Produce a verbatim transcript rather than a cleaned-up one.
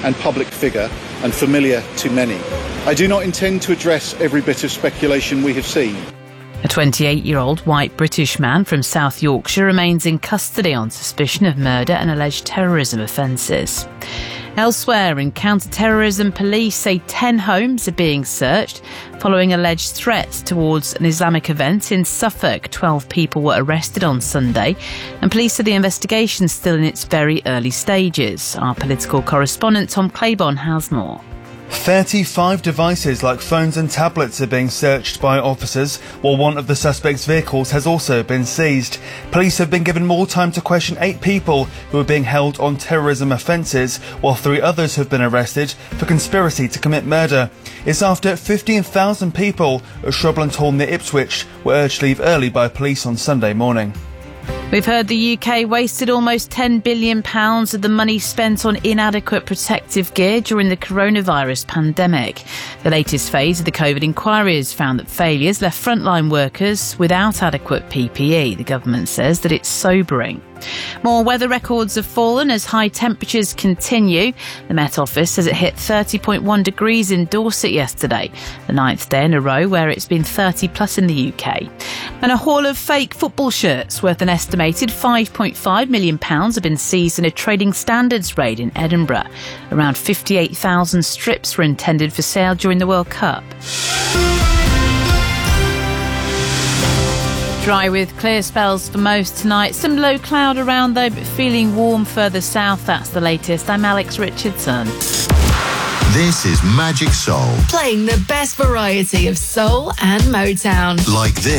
and public figure and familiar to many. I do not intend to address every bit of speculation we have seen. A twenty-eight-year-old white British man from South Yorkshire remains in custody on suspicion of murder and alleged terrorism offences. Elsewhere, in counter-terrorism, police say ten homes are being searched following alleged threats towards an Islamic event in Suffolk. Twelve people were arrested on Sunday, and police say the investigation is still in its very early stages. Our political correspondent Tom Claiborne has more. thirty-five devices like phones and tablets are being searched by officers, while one of the suspect's vehicles has also been seized. Police have been given more time to question eight people who are being held on terrorism offences, while three others have been arrested for conspiracy to commit murder. It's after fifteen thousand people at Shrubland Hall near Ipswich were urged to leave early by police on Sunday morning. We've heard the U K wasted almost ten billion pounds of the money spent on inadequate protective gear during the coronavirus pandemic. The latest phase of the COVID inquiry has found that failures left frontline workers without adequate P P E. The government says that it's sobering. More weather records have fallen as high temperatures continue. The Met Office says it hit thirty point one degrees in Dorset yesterday, the ninth day in a row where it's been thirty plus in the U K. And a haul of fake football shirts worth an estimated five point five million pounds have been seized in a trading standards raid in Edinburgh. Around fifty-eight thousand strips were intended for sale during the World Cup. Dry with clear spells for most tonight. Some low cloud around though, but feeling warm further south. That's the latest. I'm Alex Richardson. This is Magic Soul. Playing the best variety of soul and Motown. Like this.